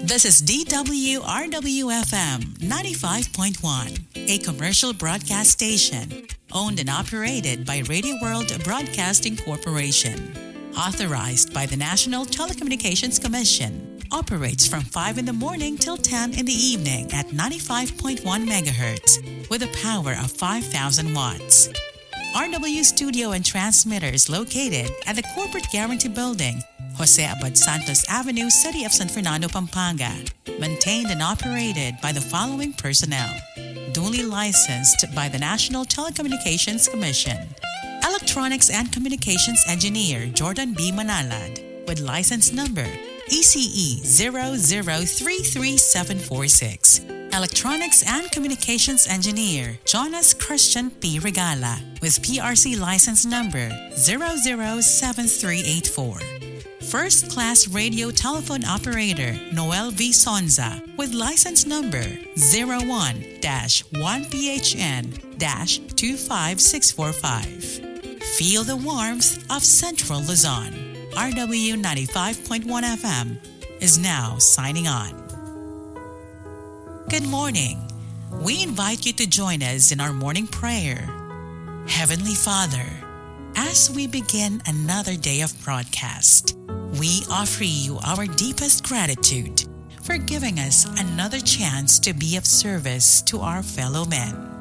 This is DWRWFM 95.1, a commercial broadcast station owned and operated by Radio World Broadcasting Corporation. Authorized by the National Telecommunications Commission. Operates from 5 in the morning till 10 in the evening at 95.1 megahertz with a power of 5,000 watts. RW Studio and Transmitter is located at the Corporate Guarantee Building, Jose Abad Santos Avenue, City of San Fernando, Pampanga. Maintained and operated by the following personnel. Duly licensed by the National Telecommunications Commission. Electronics and Communications Engineer Jordan B. Manalad with license number ECE 0033746. Electronics and Communications Engineer Jonas Christian P. Regala with PRC license number 007384. First Class Radio Telephone Operator Noel V. Sonza with license number 01-1PHN-25645. Feel the warmth of Central Luzon. RW 95.1 FM is now signing on. Good morning. We invite you to join us in our morning prayer. Heavenly Father, as we begin another day of broadcast, we offer you our deepest gratitude for giving us another chance to be of service to our fellow men.